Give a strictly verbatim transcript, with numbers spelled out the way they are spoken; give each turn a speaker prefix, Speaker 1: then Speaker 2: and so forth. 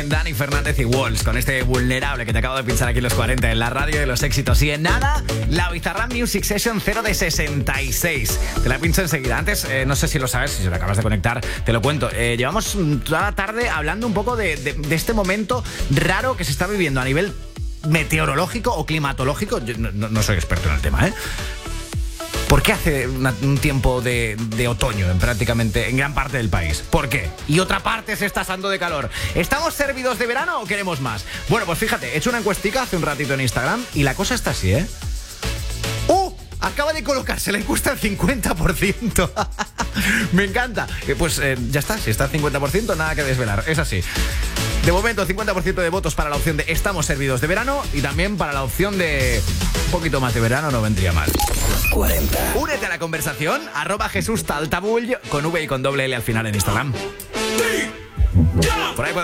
Speaker 1: Dani Fernández y Walls con este Vulnerable que te acabo de pinchar aquí en los cuarenta en la radio de los éxitos. Y en nada, la Bizarrap Music Session cero de sesenta y seis. Te la pincho enseguida. Antes, eh, no sé si lo sabes, si te acabas de conectar, te lo cuento. Eh, llevamos toda la tarde hablando un poco de, de, de este momento raro que se está viviendo a nivel meteorológico o climatológico. Yo no, no soy experto en el tema, ¿eh? ¿Por qué hace una, un tiempo de, de otoño en prácticamente en gran parte del país? ¿Por qué? Y otra parte se está asando de calor. ¿Estamos servidos de verano o queremos más? Bueno, pues fíjate, he hecho una encuestica hace un ratito en Instagram y la cosa está así, ¿eh? ¡Uh! Acaba de colocarse la encuesta al cincuenta por ciento. Me encanta. Eh, pues eh, ya está, si está al cincuenta por ciento, nada que desvelar. Es así. De momento, cincuenta por ciento de votos para la opción de estamos servidos de verano y también para la opción de un poquito más de verano no vendría mal.
Speaker 2: cuarenta.
Speaker 1: Únete a la conversación, arroba Jesús Taltabull con V y con doble L al final en Instagram.